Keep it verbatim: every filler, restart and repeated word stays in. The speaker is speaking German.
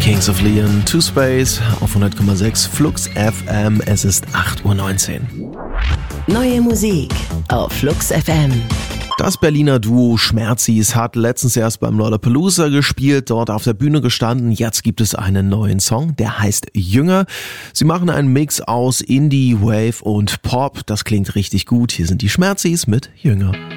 Kings of Leon, To Space auf hundert Komma sechs Flux F M. Es ist acht Uhr neunzehn. Neue Musik auf Flux F M. Das Berliner Duo Schmerzis hat letztens erst beim Lollapalooza gespielt, dort auf der Bühne gestanden. Jetzt gibt es einen neuen Song, der heißt Jünger. Sie machen einen Mix aus Indie, Wave und Pop. Das klingt richtig gut. Hier sind die Schmerzis mit Jünger.